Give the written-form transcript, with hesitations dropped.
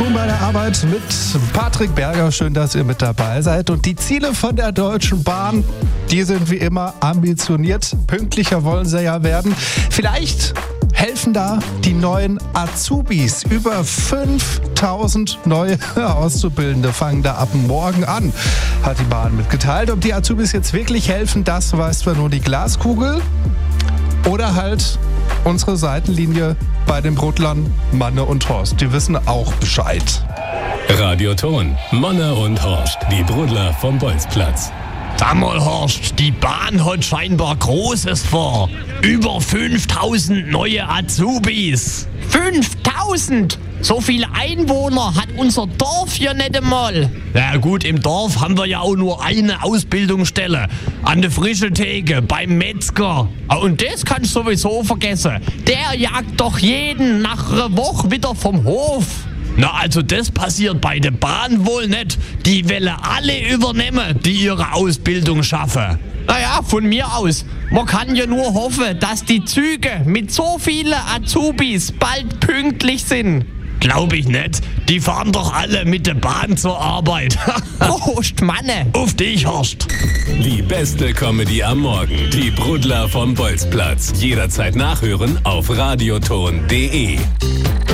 Ton bei der Arbeit mit Patrick Berger. Schön, dass ihr mit dabei seid. Und die Ziele von der Deutschen Bahn, die sind wie immer ambitioniert. Pünktlicher wollen sie ja werden. Vielleicht helfen da die neuen Azubis. Über 5000 neue Auszubildende fangen da ab morgen an, hat die Bahn mitgeteilt. Ob die Azubis jetzt wirklich helfen, das weiß zwar nur die Glaskugel. Oder halt unsere Seitenlinie bei den Brudlern Manne und Horst. Die wissen auch Bescheid. Radioton, Manne und Horst, die Brudler vom Bolzplatz. Sag mal, Horst, die Bahn hat scheinbar Großes vor. Über 5000 neue Azubis. 5000? So viele Einwohner hat unser Dorf hier nicht einmal. Ja gut, im Dorf haben wir ja auch nur eine Ausbildungsstelle. An der frischen Theke, beim Metzger. Und das kannst du sowieso vergessen. Der jagt doch jeden nach einer Woche wieder vom Hof. Na, also das passiert bei der Bahn wohl nicht. Die wollen alle übernehmen, die ihre Ausbildung schaffen. Naja, von mir aus. Man kann ja nur hoffen, dass die Züge mit so vielen Azubis bald pünktlich sind. Glaube ich nicht. Die fahren doch alle mit der Bahn zur Arbeit. Prost, Manne. Auf dich, Horst. Die beste Comedy am Morgen. Die Brudler vom Bolzplatz. Jederzeit nachhören auf radioton.de.